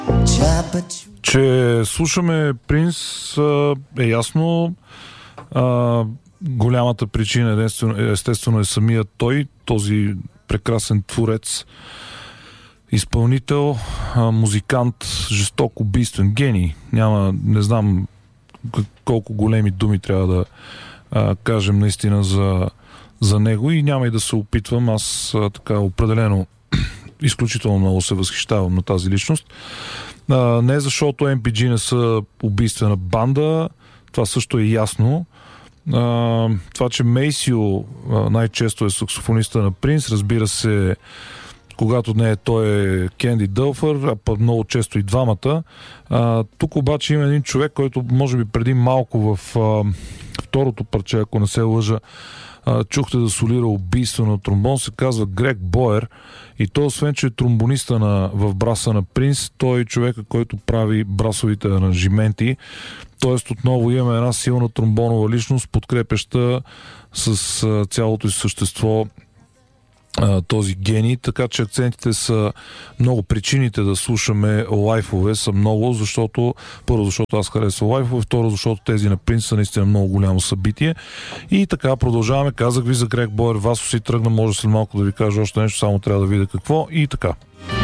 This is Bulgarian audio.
Че слушаме Принс е ясно. Голямата причина естествено е самият той, този прекрасен творец, изпълнител, музикант, жесток, убийствен гений. Не знам колко големи думи трябва да кажем наистина за него и няма и да се опитвам. Аз така определено изключително много се възхищавам на тази личност. Не защото MPG не са убийствена банда, това също е ясно. Това, че Мейсио най-често е саксофониста на Принс, разбира се, когато не е той е Кенди Дълфър, а пък много често и двамата. Тук обаче има един човек, който може би преди малко в второто парче, ако не се лъжа, чухте да солира убийствено тромбон, се казва Грег Боер и той, освен че е тромбониста в браса на Принс, той е човека, който прави брасовите аранжименти. Тоест отново имаме една силна тромбонова личност, подкрепяща с цялото си същество този гений, така че акцентите са много, причините да слушаме лайфове са много, защото аз харесвам лайфове, второ защото тези на Принц са наистина много голямо събитие и така продължаваме. Казах ви за Грег Боер, Васо си тръгна, може след малко да ви кажа още нещо, само трябва да видя какво и така.